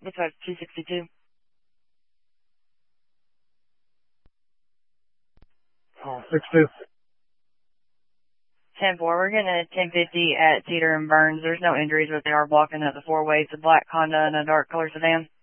Dispatch 262. 60th. 10-4, we're getting a 1050 at Cedar and Burns. There's no injuries, but they are blocking up the four ways, a black Honda and a dark color sedan.